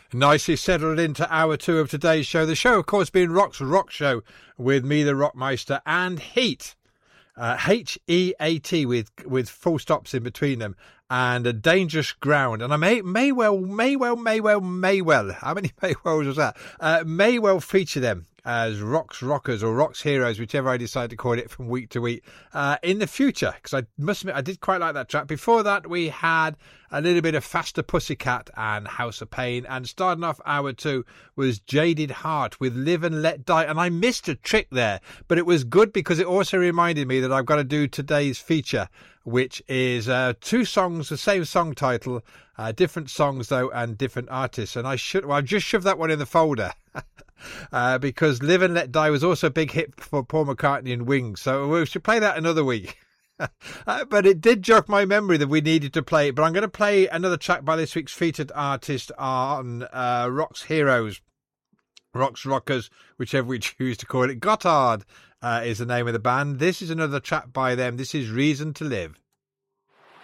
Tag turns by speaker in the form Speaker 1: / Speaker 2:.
Speaker 1: Nicely settled into hour two of today's show. The show, of course, being Rock's Rock Show with me, the Rockmeister, and Heat. H-E-A-T with full stops in between them, and A Dangerous Ground. And I Maywell. How many Maywells was that? Maywell feature them as Rock's Rockers or Rock's Heroes, whichever I decide to call it from week to week, in the future. Because I must admit, I did quite like that track. Before that, we had a little bit of Faster Pussycat and House of Pain. And starting off hour two was Jaded Heart with Live and Let Die. And I missed a trick there, but it was good because it also reminded me that I've got to do today's feature, which is two songs, the same song title, different songs though, and different artists. And I've just shoved that one in the folder. Because Live and Let Die was also a big hit for Paul McCartney and Wings, so we should play that another week. But it did jog my memory that we needed to play it. But I'm going to play another track by this week's featured artist on Rock's Heroes, Rock's Rockers, whichever we choose to call it. Gotthard is the name of the band. This is another track by them. This is Reason to Live.